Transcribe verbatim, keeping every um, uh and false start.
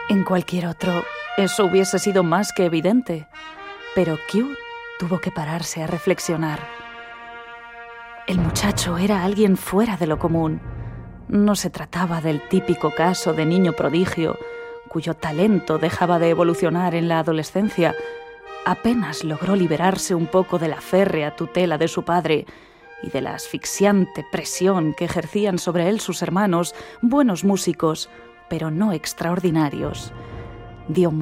En cualquier otro, eso hubiese sido más que evidente, pero Q tuvo que pararse a reflexionar. El muchacho era alguien fuera de lo común. No se trataba del típico caso de niño prodigio, cuyo talento dejaba de evolucionar en la adolescencia. Apenas logró liberarse un poco de la férrea tutela de su padre y de la asfixiante presión que ejercían sobre él sus hermanos, buenos músicos, pero no extraordinarios. Dio